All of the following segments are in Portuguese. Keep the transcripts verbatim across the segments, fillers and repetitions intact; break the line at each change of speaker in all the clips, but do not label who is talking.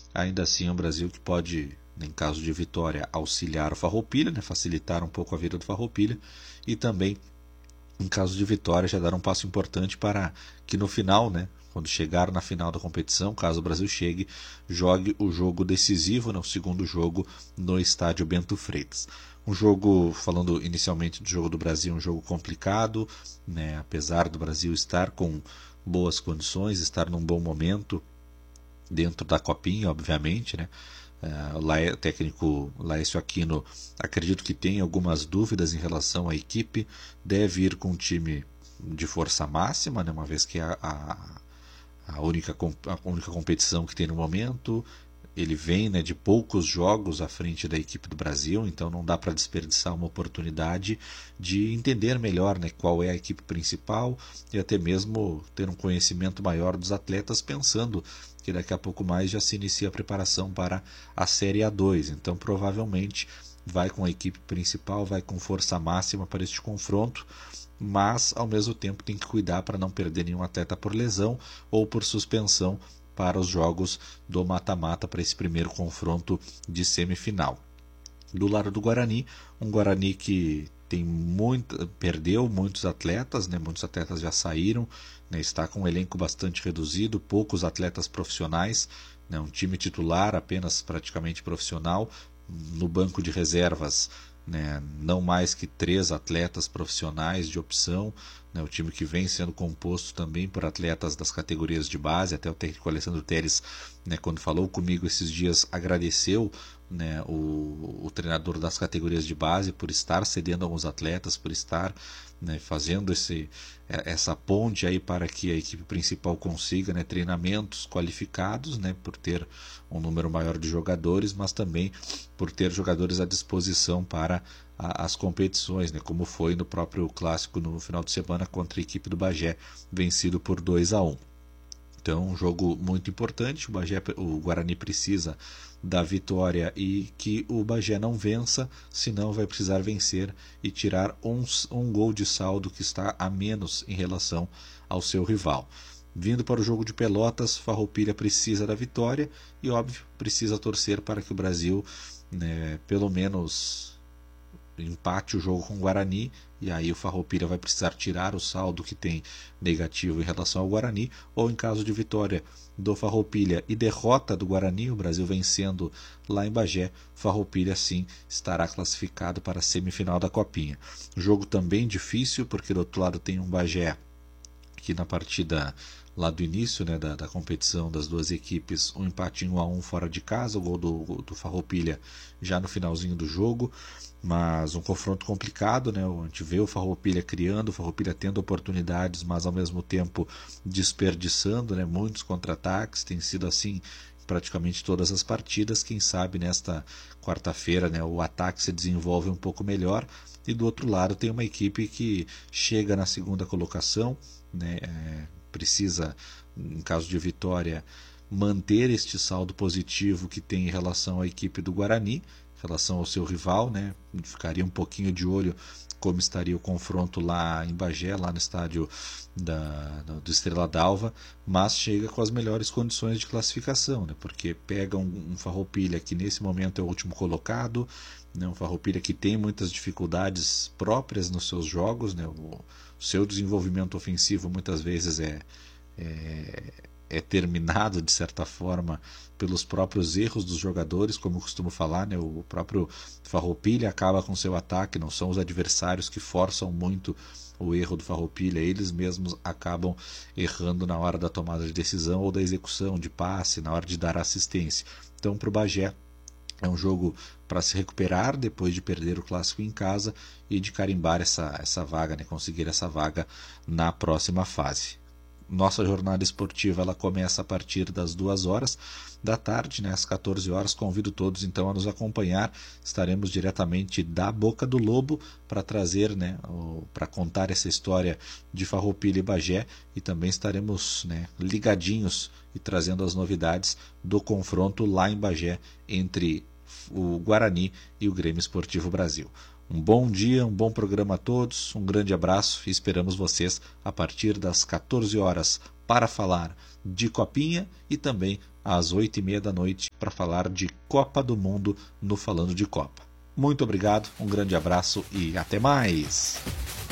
ainda assim é um Brasil que pode, em caso de vitória, auxiliar o Farroupilha, né, facilitar um pouco a vida do Farroupilha, e também, em caso de vitória, já dar um passo importante para que no final, né, quando chegar na final da competição, caso o Brasil chegue, jogue o jogo decisivo, né, o segundo jogo, no estádio Bento Freitas. Um jogo, falando inicialmente do jogo do Brasil, um jogo complicado, né, apesar do Brasil estar com boas condições, estar num bom momento dentro da Copinha, obviamente, né? Uh, o técnico Laércio Aquino, acredito que tem algumas dúvidas em relação à equipe, deve ir com um time de força máxima, né? Uma vez que é a, a, a, única, a única competição que tem no momento. Ele vem, né, de poucos jogos à frente da equipe do Brasil, então não dá para desperdiçar uma oportunidade de entender melhor, né, qual é a equipe principal e até mesmo ter um conhecimento maior dos atletas, pensando que daqui a pouco mais já se inicia a preparação para a Série A dois. Então provavelmente vai com a equipe principal, vai com força máxima para este confronto, mas ao mesmo tempo tem que cuidar para não perder nenhum atleta por lesão ou por suspensão para os jogos do mata-mata, para esse primeiro confronto de semifinal. Do lado do Guarani, um Guarani que tem muito, perdeu muitos atletas, né? Muitos atletas já saíram, né? Está com um elenco bastante reduzido, poucos atletas profissionais, né? Um time titular apenas praticamente profissional, no banco de reservas, né, não mais que três atletas profissionais de opção, né, o time que vem sendo composto também por atletas das categorias de base. Até o técnico Alessandro Teres, né, quando falou comigo esses dias, agradeceu, né, o, o treinador das categorias de base por estar cedendo alguns atletas, por estar, né, fazendo esse, essa ponte aí para que a equipe principal consiga, né, treinamentos qualificados, né, por ter um número maior de jogadores, mas também por ter jogadores à disposição para a, as competições, né, como foi no próprio clássico no final de semana contra a equipe do Bagé, vencido por dois a um. Então, um jogo muito importante. O, Bagé, o Guarani precisa da vitória e que o Bagé não vença, senão vai precisar vencer e tirar um, um gol de saldo que está a menos em relação ao seu rival. Vindo para o jogo de Pelotas, Farroupilha precisa da vitória e, óbvio, precisa torcer para que o Brasil, né, pelo menos empate o jogo com o Guarani, e aí o Farroupilha vai precisar tirar o saldo que tem negativo em relação ao Guarani, ou em caso de vitória do Farroupilha e derrota do Guarani, o Brasil vencendo lá em Bagé, Farroupilha sim estará classificado para a semifinal da Copinha. Jogo também difícil, porque do outro lado tem um Bagé que na partida lá do início, né, da, da competição das duas equipes, um empate em um a um fora de casa, o gol do, do Farroupilha já no finalzinho do jogo, mas um confronto complicado, né? A gente vê o Farroupilha criando, o Farroupilha tendo oportunidades, mas ao mesmo tempo desperdiçando, né, muitos contra-ataques. Tem sido assim praticamente todas as partidas. Quem sabe nesta quarta-feira, né, o ataque se desenvolve um pouco melhor, e do outro lado tem uma equipe que chega na segunda colocação, né, é, precisa, em caso de vitória, manter este saldo positivo que tem em relação à equipe do Guarani, em relação ao seu rival, né? Ficaria um pouquinho de olho como estaria o confronto lá em Bagé, lá no estádio da, do Estrela d'Alva, mas chega com as melhores condições de classificação, né? Porque pega um, um Farroupilha que nesse momento é o último colocado, né? Um Farroupilha que tem muitas dificuldades próprias nos seus jogos, né? O, o seu desenvolvimento ofensivo muitas vezes é, é, é terminado, de certa forma, pelos próprios erros dos jogadores, como eu costumo falar, né? O próprio Farroupilha acaba com seu ataque, não são os adversários que forçam muito o erro do Farroupilha, eles mesmos acabam errando na hora da tomada de decisão ou da execução de passe, na hora de dar assistência. Então, para o Bagé, é um jogo para se recuperar depois de perder o clássico em casa e de carimbar essa, essa vaga, né? Conseguir essa vaga na próxima fase. Nossa jornada esportiva ela começa a partir das duas horas da tarde, né, às quatorze horas. Convido todos então a nos acompanhar. Estaremos diretamente da Boca do Lobo para trazer, né, para contar essa história de Farroupilha e Bagé, e também estaremos, né, ligadinhos e trazendo as novidades do confronto lá em Bagé entre o Guarani e o Grêmio Esportivo Brasil. Um bom dia, um bom programa a todos, um grande abraço e esperamos vocês a partir das quatorze horas para falar de Copinha e também às oito e meia da noite, para falar de Copa do Mundo no Falando de Copa. Muito obrigado, um grande abraço e até mais!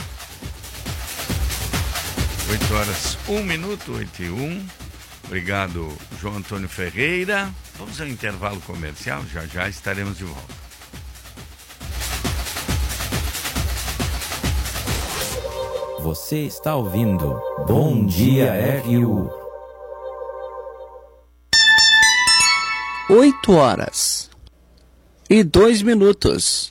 oito horas, um minuto, oito e um. Obrigado, João Antônio Ferreira. Vamos ao intervalo comercial, já já estaremos de volta.
Você está ouvindo Bom Dia R U.
oito horas e dois minutos.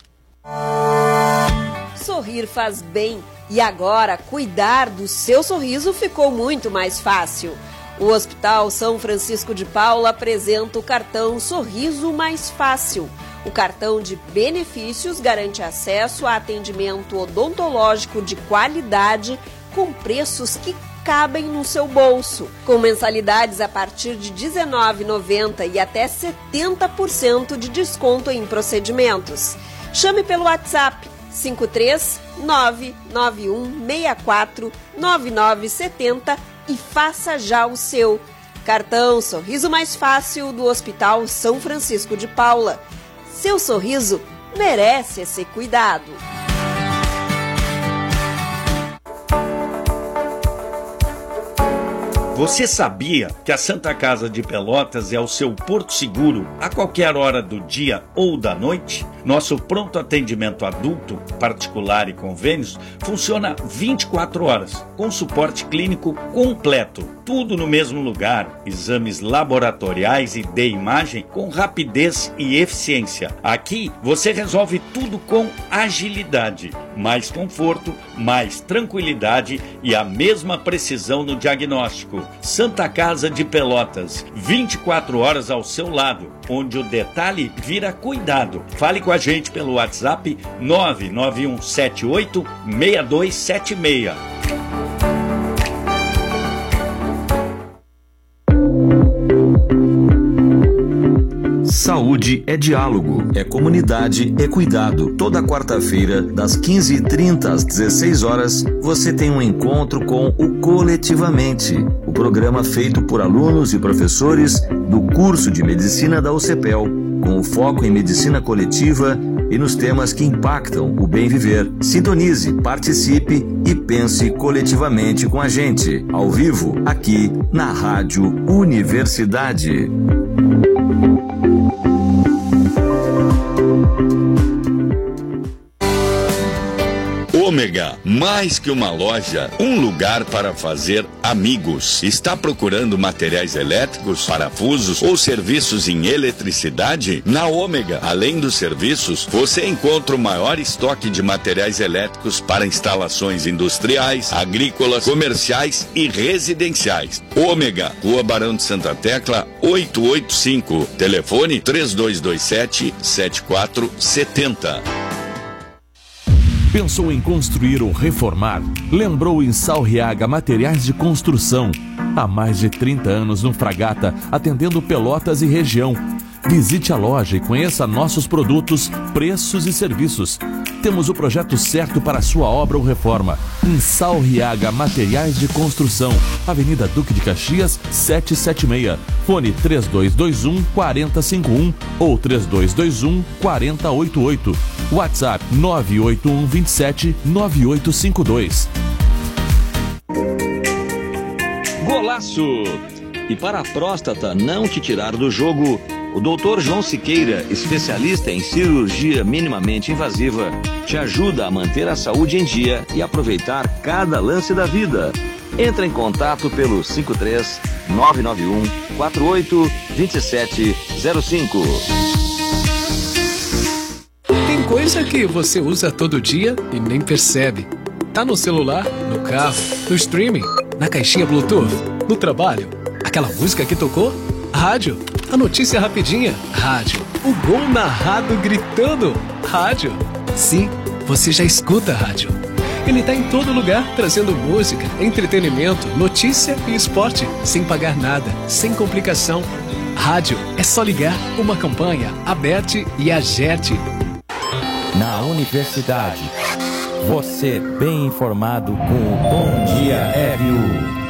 Sorrir faz bem e agora cuidar do seu sorriso ficou muito mais fácil. O Hospital São Francisco de Paula apresenta o cartão Sorriso Mais Fácil. O cartão de benefícios garante acesso a atendimento odontológico de qualidade com preços que cabem no seu bolso, com mensalidades a partir de dezenove reais e noventa centavos e até setenta por cento de desconto em procedimentos. Chame pelo WhatsApp cinco três nove nove um seis quatro nove nove sete zero e faça já o seu. Cartão Sorriso Mais Fácil do Hospital São Francisco de Paula. Seu sorriso merece esse cuidado.
Você sabia que a Santa Casa de Pelotas é o seu porto seguro a qualquer hora do dia ou da noite? Nosso pronto atendimento adulto, particular e convênios funciona vinte e quatro horas, com suporte clínico completo. Tudo no mesmo lugar, exames laboratoriais e de imagem com rapidez e eficiência. Aqui você resolve tudo com agilidade, mais conforto, mais tranquilidade e a mesma precisão no diagnóstico. Santa Casa de Pelotas, vinte e quatro horas ao seu lado, onde o detalhe vira cuidado. Fale com a gente pelo WhatsApp nove nove um sete oito seis dois sete seis.
Saúde é diálogo, é comunidade, é cuidado. Toda quarta-feira, das quinze e trinta às dezesseis horas, você tem um encontro com o Coletivamente, o programa feito por alunos e professores do curso de Medicina da U C P E L, com foco em medicina coletiva e nos temas que impactam o bem viver. Sintonize, participe e pense coletivamente com a gente, ao vivo, aqui na Rádio Universidade.
Ômega, mais que uma loja, um lugar para fazer amigos. Está procurando materiais elétricos, parafusos ou serviços em eletricidade? Na Ômega, além dos serviços, você encontra o maior estoque de materiais elétricos para instalações industriais, agrícolas, comerciais e residenciais. Ômega, Rua Barão de Santa Tecla, oitocentos e oitenta e cinco. Telefone três dois dois sete, sete quatro sete zero.
Pensou em construir ou reformar? Lembrou em Salriaga Materiais de Construção. Há mais de trinta anos no Fragata, atendendo Pelotas e região. Visite a loja e conheça nossos produtos, preços e serviços. Temos o projeto certo para a sua obra ou reforma. Em Salriaga Materiais de Construção, Avenida Duque de Caxias, setecentos e setenta e seis. Fone três dois dois um, quatro zero cinco um ou três dois dois um, quatro zero oito oito. WhatsApp nove oito um dois sete, nove oito cinco dois.
Golaço! E para a próstata não te tirar do jogo, o doutor João Siqueira, especialista em cirurgia minimamente invasiva, te ajuda a manter a saúde em dia e aproveitar cada lance da vida. Entra em contato pelo cinco três nove nove um, quatro oito dois sete zero cinco.
Tem coisa que você usa todo dia e nem percebe. Tá no celular, no carro, no streaming, na caixinha Bluetooth, no trabalho. Aquela música que tocou? Rádio. A notícia rapidinha? Rádio. O gol narrado gritando? Rádio. Sim, você já escuta rádio. Ele tá em todo lugar, trazendo música, entretenimento, notícia e esporte, sem pagar nada, sem complicação. Rádio é só ligar, uma campanha, Aberte e Agerte.
Na Universidade, você bem informado com o Bom Dia R U.